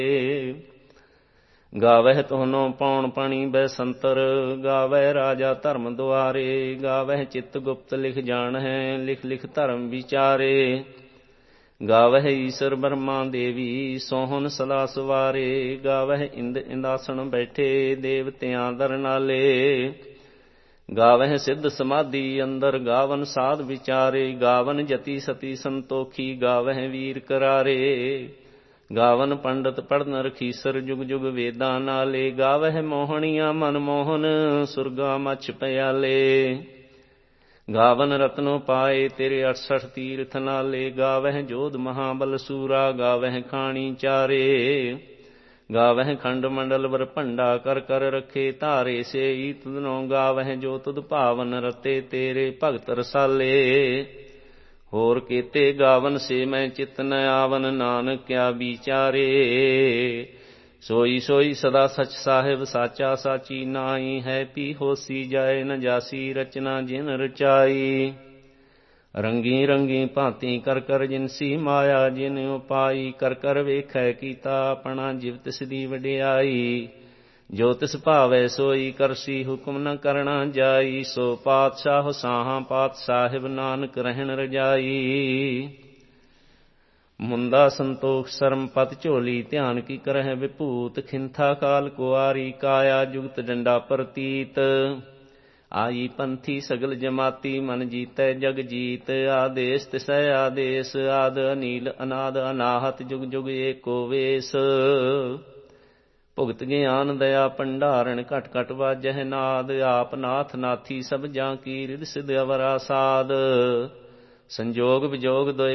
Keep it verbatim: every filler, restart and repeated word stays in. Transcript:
ਗਾਵਹਿ ਤੋਹਨੋ ਪੌਣ ਪਣੀ ਬੈਸੰਤਰ, ਗਾਵਹਿ ਰਾਜਾ ਧਰਮ ਦੁਆਰੇ। ਗਾਵਹਿ ਚਿੱਤ ਗੁਪਤ ਲਿਖ ਜਾਣਹਿ, ਲਿਖ ਲਿਖ ਧਰਮ ਵਿਚਾਰੇ। ਗਾਵਹਿ ਈਸਰ ਬਰਮਾ ਦੇਵੀ, ਸੋਹਨ ਸਦਾ ਸਵਾਰੇ। ਗਾਵਹਿ ਇੰਦ ਇੰਦਾਸਣ ਬੈਠੇ, ਦੇਵਤਿਆਂ ਦਰ ਨਾਲੇ। ਗਾਵਹਿ ਸਿੱਧ ਸਮਾਧੀ ਅੰਦਰ, ਗਾਵਨ ਸਾਧ ਵਿਚਾਰੇ। ਗਾਵਨ ਜਤੀ ਸਤੀ ਸੰਤੋਖੀ, ਗਾਵਹਿ ਵੀਰ ਕਰਾਰੇ। ਗਾਵਨ ਪੰਡਤ ਪੜ੍ਹਨ ਰਖੀਸਰ, ਜੁਗ ਜੁਗ ਵੇਦਾਂ ਨਾਲੇ। ਗਾਵਹਿ ਮੋਹਣੀਆਂ ਮਨ ਮੋਹਨ, ਸੁਰਗਾ ਮਛ ਪਿਆਲੇ। ਗਾਵਨ ਰਤਨੋ ਪਾਏ, ਤੇਰੇ ਅਠਸਠ ਤੀਰਥ ਨਾਲੇ। ਗਾਵਹਿ ਜੋਧ ਮਹਾਬਲ ਸੂਰਾ, ਗਾਵਹਿ ਖਾਣੀ ਚਾਰੇ। ਗਾਵਹਿ ਖੰਡ ਮੰਡਲ ਵਰ ਭੰਡਾ, ਕਰ ਕਰ ਰੱਖੇ ਧਾਰੇ ਸੇਈ ਤੁਧਨੋ। ਗਾਵਹਿ ਜੋ ਤੁਧ ਭਾਵਨ ਰਤੇ, ਤੇਰੇ ਭਗਤ ਰਸਾਲੇ। ਹੋਰ ਕੀਤੇ ਗਾਵਨ ਸੇ ਮੈਂ ਚਿਤ ਨ ਆਵਨ, ਨਾਨਕ ਕਿਆ ਵਿਚਾਰੇ। ਸੋਈ ਸੋਈ ਸਦਾ ਸਚ ਸਾਹਿਬ, ਸਾਚਾ ਸਾਚੀ ਨਾਈ ਹੈ। ਪੀ ਹੋਸੀ ਜਾਏ ਨ ਜਾਸੀ, ਰਚਨਾ ਜਿਨ ਰਚਾਈ। ਰੰਗੀ ਰੰਗੀ ਭਾਂਤੀ ਕਰ ਕਰ ਜਿਨਸੀ ਮਾਇਆ, ਜਿਨ ਉਪਾਈ ਕਰ ਕਰ ਵੇਖੈ ਕੀਤਾ ਆਪਣਾ, ਜਿਵ ਤਿਸ ਦੀ ਵਡਿਆਈ। ਜੋ ਤਿਸ ਭਾਵੈ ਸੋਈ ਕਰਸੀ, ਹੁਕਮ ਨ ਕਰਣਾ ਜਾਈ। ਸੋ ਪਾਤਸ਼ਾਹ ਸਾਹਾਂ ਪਾਤ ਸਾਹਿਬ, ਨਾਨਕ ਰਹਿਣ ਰਜਾਈ। ਮੁੰਦਾ ਸੰਤੋਖ ਸਰਮ ਪਤ ਝੋਲੀ, ਧਿਆਨ ਕੀ ਕਰਹਿ ਵਿਭੂਤ। ਖਿੰਥਾ ਕਾਲ ਕੁਆਰੀ, ਕਾਇਆ ਜੁਗਤ ਡੰਡਾ ਪ੍ਰਤੀਤ। ਆਈ ਪੰਥੀ ਸਗਲ ਜਮਾਤੀ, ਮਨ ਜੀਤੈ ਜਗ ਜੀਤ। ਆਦੇਸ ਤਿਸੈ ਆਦੇਸ, ਆਦ ਅਨੀਲ ਅਨਾਦ ਅਨਾਹਤ, ਜੁਗ ਜੁਗ ਏਕੋ ਵੇਸ। ਭੁਗਤ ਗਿਆਨ ਦਇਆ ਭੰਡਾਰਨ, ਘਟ ਘਟ ਵਾਜਹਿ ਨਾਦ। ਆਪ ਨਾਥ ਨਾਥੀ ਸਭ ਜਾਂ ਕੀ, ਰਿਦ ਸਿਧ ਅਵਰਾ ਸਾਧ। ਸੰਜੋਗ ਵਿਜੋਗ ਦੋਇ